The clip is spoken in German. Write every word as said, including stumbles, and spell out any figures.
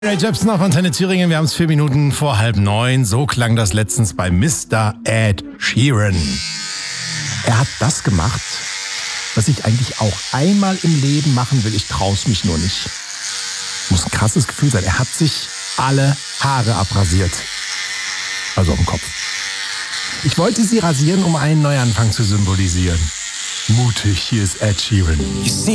Ray Jepsen auf Antenne Thüringen, wir haben es vier Minuten vor halb neun. So klang das letztens bei Mister Ed Sheeran. Er hat das gemacht, was ich eigentlich auch einmal im Leben machen will. Ich traue es mich nur nicht. Muss ein krasses Gefühl sein. Er hat sich alle Haare abrasiert. Also auf dem Kopf. Ich wollte sie rasieren, um einen Neuanfang zu symbolisieren. Mutig, hier ist Ed Sheeran.